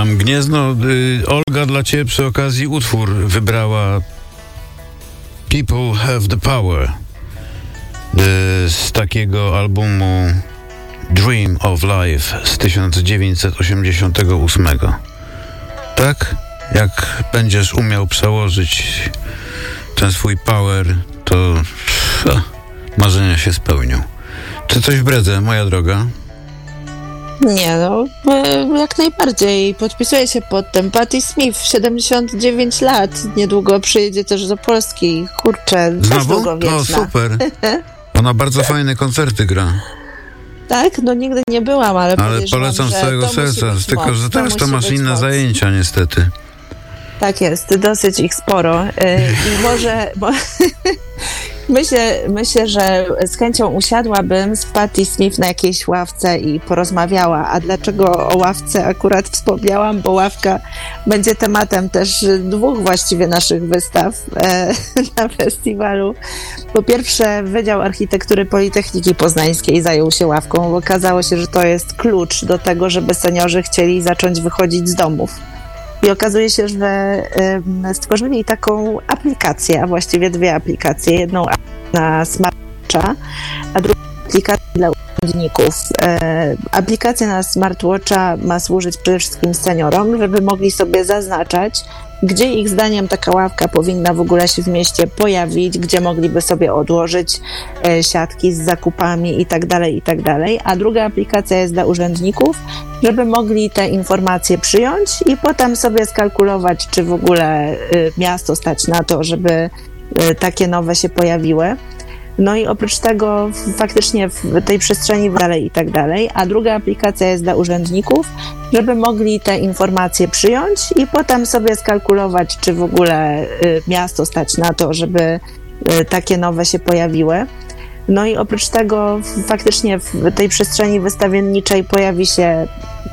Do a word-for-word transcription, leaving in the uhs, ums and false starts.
Tam Gniezno. Y, Olga, dla ciebie przy okazji utwór wybrała People Have the Power y, z takiego albumu Dream of Life z tysiąc dziewięćset osiemdziesiątego ósmego. Tak? Jak będziesz umiał przełożyć ten swój power, to ha, marzenia się spełnią. Czy coś bredzę, moja droga? Nie no, jak najbardziej. Podpisuję się pod tym. Patti Smith, siedemdziesiąt dziewięć lat. Niedługo przyjedzie też do Polski. Kurczę, też długowieczna. No super. Ona bardzo fajne koncerty gra. Tak? No nigdy nie byłam, ale Ale polecam z całego serca. Tylko, moc. że teraz to, to masz inne moc. zajęcia niestety. Tak jest, dosyć ich sporo. I może... Bo, myślę, myślę, że z chęcią usiadłabym z Patti Smith na jakiejś ławce i porozmawiała. A dlaczego o ławce akurat wspomniałam? Bo ławka będzie tematem też dwóch właściwie naszych wystaw e, na festiwalu. Po pierwsze, Wydział Architektury Politechniki Poznańskiej zajął się ławką, bo okazało się, że to jest klucz do tego, żeby seniorzy chcieli zacząć wychodzić z domów. I okazuje się, że y, stworzyli taką aplikację, a właściwie dwie aplikacje. Jedną na smartwatcha, a drugą aplikację dla urzędników. Y, aplikacja na smartwatcha ma służyć przede wszystkim seniorom, żeby mogli sobie zaznaczać, gdzie ich zdaniem taka ławka powinna w ogóle się w mieście pojawić, gdzie mogliby sobie odłożyć e, siatki z zakupami i tak dalej, i tak dalej. A druga aplikacja jest dla urzędników, żeby mogli te informacje przyjąć i potem sobie skalkulować, czy w ogóle e, miasto stać na to, żeby e, takie nowe się pojawiły. No i oprócz tego faktycznie w tej przestrzeni dalej i tak dalej, a druga aplikacja jest dla urzędników, żeby mogli te informacje przyjąć i potem sobie skalkulować, czy w ogóle y, miasto stać na to, żeby y, takie nowe się pojawiły. No i oprócz tego faktycznie w tej przestrzeni wystawienniczej pojawi się